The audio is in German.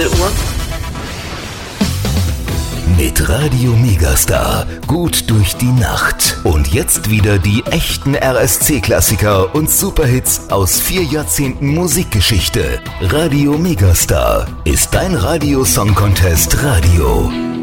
Uhr. Mit Radio Megastar gut durch die Nacht. Und jetzt wieder die echten RSC-Klassiker und Superhits aus 4 Jahrzehnten Musikgeschichte. Radio Megastar ist dein Radio-Song-Contest Radio.